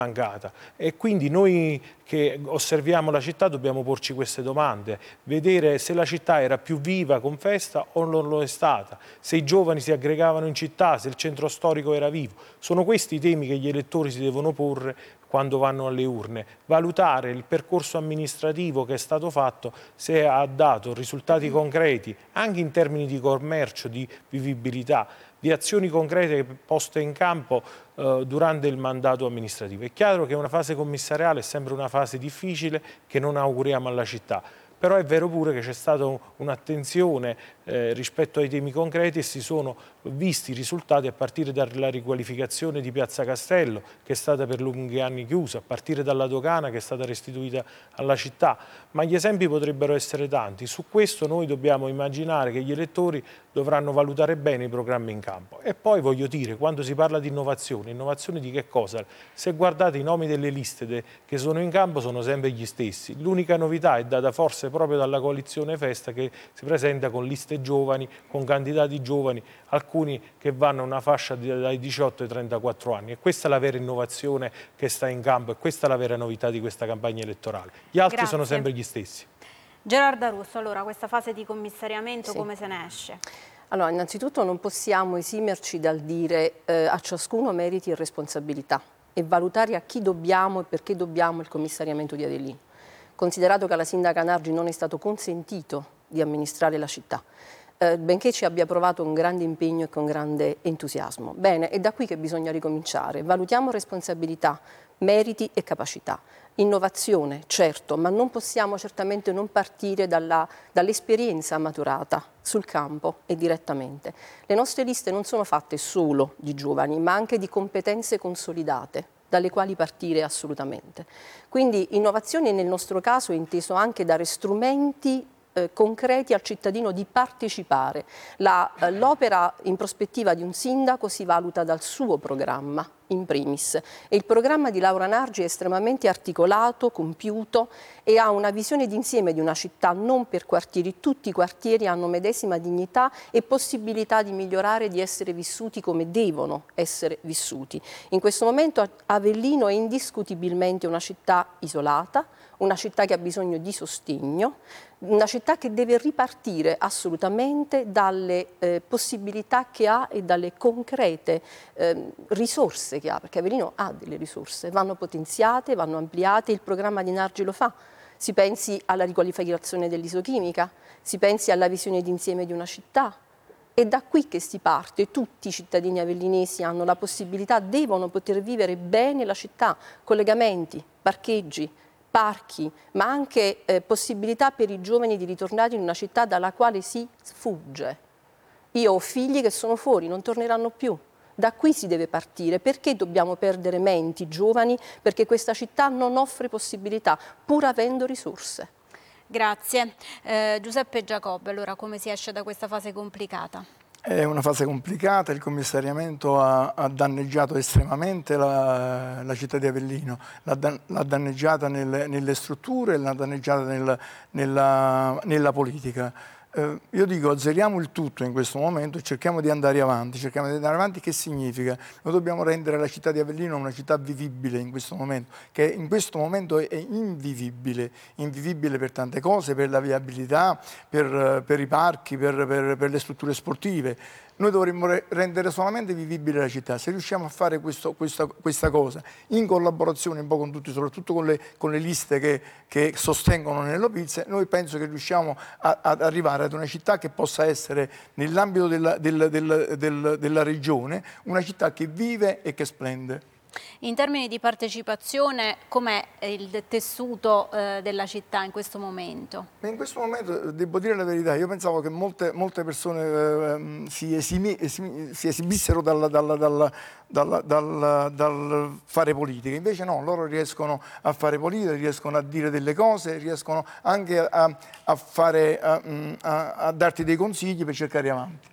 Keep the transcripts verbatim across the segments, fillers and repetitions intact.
mancata, e quindi noi che osserviamo la città dobbiamo porci queste domande, vedere se la città era più viva con festa o non lo è stata, se i giovani si aggregavano in città, se il centro storico era vivo. Sono questi i temi che gli elettori si devono porre quando vanno alle urne, valutare il percorso amministrativo che è stato fatto, se ha dato risultati concreti anche in termini di commercio, di vivibilità, di azioni concrete poste in campo eh, durante il mandato amministrativo. È chiaro che una fase commissariale è sempre una fase difficile che non auguriamo alla città, però è vero pure che c'è stata un'attenzione eh, rispetto ai temi concreti e si sono visti i risultati a partire dalla riqualificazione di Piazza Castello, che è stata per lunghi anni chiusa, a partire dalla dogana che è stata restituita alla città, ma gli esempi potrebbero essere tanti. Su questo noi dobbiamo immaginare che gli elettori dovranno valutare bene i programmi in campo. E poi voglio dire, quando si parla di innovazione, innovazione di che cosa? Se guardate i nomi delle liste de, che sono in campo sono sempre gli stessi. L'unica novità è data forse proprio dalla coalizione Festa, che si presenta con liste giovani, con candidati giovani, alcuni che vanno a una fascia di, dai diciotto ai trentaquattro anni. E questa è la vera innovazione che sta in campo e questa è la vera novità di questa campagna elettorale. Gli altri Grazie. sono sempre gli stessi. Gerarda Russo, allora questa fase di commissariamento Sì. come se ne esce? Allora, innanzitutto non possiamo esimerci dal dire eh, a ciascuno meriti e responsabilità e valutare a chi dobbiamo e perché dobbiamo il commissariamento di Avellino. Considerato che alla sindaca Nargi non è stato consentito di amministrare la città, eh, benché ci abbia provato un grande impegno e con grande entusiasmo. Bene, è da qui che bisogna ricominciare. Valutiamo responsabilità, meriti e capacità. Innovazione, certo, ma non possiamo certamente non partire dalla, dall'esperienza maturata sul campo e direttamente. Le nostre liste non sono fatte solo di giovani, ma anche di competenze consolidate, dalle quali partire assolutamente. Quindi innovazione nel nostro caso è inteso anche dare strumenti eh, concreti al cittadino di partecipare. La, eh, l'opera in prospettiva di un sindaco si valuta dal suo programma, in primis. E il programma di Laura Nargi è estremamente articolato, compiuto e ha una visione d'insieme di una città non per quartieri. Tutti i quartieri hanno medesima dignità e possibilità di migliorare e di essere vissuti come devono essere vissuti. In questo momento Avellino è indiscutibilmente una città isolata, una città che ha bisogno di sostegno, una città che deve ripartire assolutamente dalle eh, possibilità che ha e dalle concrete eh, risorse che ha, perché Avellino ha delle risorse, vanno potenziate, vanno ampliate, il programma di Nargi lo fa. Si pensi alla riqualificazione dell'isochimica, si pensi alla visione d'insieme di una città. È da qui che si parte, tutti i cittadini avellinesi hanno la possibilità, devono poter vivere bene la città, collegamenti, parcheggi, parchi, ma anche eh, possibilità per i giovani di ritornare in una città dalla quale si sfugge. Io ho figli che sono fuori, non torneranno più. Da qui si deve partire. Perché dobbiamo perdere menti giovani? Perché questa città non offre possibilità, pur avendo risorse. Grazie. Eh, Giuseppe Giacobbe, allora come si esce da questa fase complicata? È una fase complicata, il commissariamento ha, ha danneggiato estremamente la, la città di Avellino, l'ha, dan, l'ha danneggiata nelle, nelle strutture e l'ha danneggiata nel, nella, nella politica. Eh, io dico, azzeriamo il tutto in questo momento e cerchiamo di andare avanti. Cerchiamo di andare avanti, che significa? Noi dobbiamo rendere la città di Avellino una città vivibile in questo momento, che in questo momento è invivibile, invivibile per tante cose, per la viabilità, per, per i parchi, per, per, per le strutture sportive. Noi dovremmo rendere solamente vivibile la città. Se riusciamo a fare questo, questa, questa cosa in collaborazione un po' con tutti, soprattutto con le, con le liste che, che sostengono Nello-Pizza, noi penso che riusciamo a, ad arrivare ad una città che possa essere, nell'ambito della, del, del, del, della regione, una città che vive e che splende. In termini di partecipazione, com'è il tessuto eh, della città in questo momento? In questo momento, devo dire la verità, io pensavo che molte, molte persone eh, si, esimi, esimi, si esibissero dal, dal, dal, dal, dal, dal fare politica, invece no, loro riescono a fare politica, riescono a dire delle cose, riescono anche a, a, fare, a, a, a darti dei consigli per cercare avanti.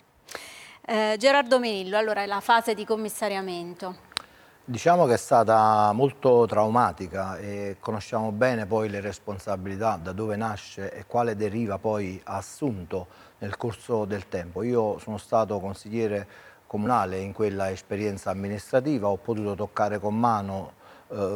Eh, Gerardo Melillo, allora la fase di commissariamento. Diciamo che è stata molto traumatica e conosciamo bene poi le responsabilità, da dove nasce e quale deriva poi ha assunto nel corso del tempo. Io sono stato consigliere comunale in quella esperienza amministrativa, ho potuto toccare con mano eh,